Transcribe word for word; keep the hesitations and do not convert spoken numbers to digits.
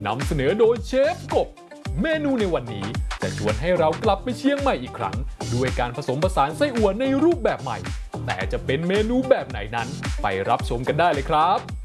นำเสนอโดยเชฟกบเมนูในวันนี้จะชวนให้เรากลับไปเชียงใหม่อีกครั้งด้วยการผสมผสานไส้อั่วในรูปแบบใหม่แต่จะเป็นเมนูแบบไหนนั้นไปรับชมกันได้เลยครับ